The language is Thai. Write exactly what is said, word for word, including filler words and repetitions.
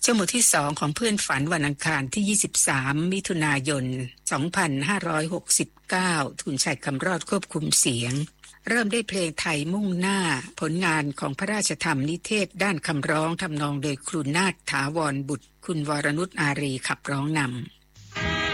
ชั่วโมงที่สองของเพื่อนฝันวันอังคารที่ยี่สิบสามมิถุนายนสองพันห้าร้อยหกสิบเก้าทุนชัยคำรอดควบคุมเสียงเริ่มได้เพลงไทยมุ่งหน้าผลงานของพระราชธรรมนิเทศด้านคำร้องทำนองโดยครูนาถถาวรบุตรคุณวรนุชอารีขับร้องนำ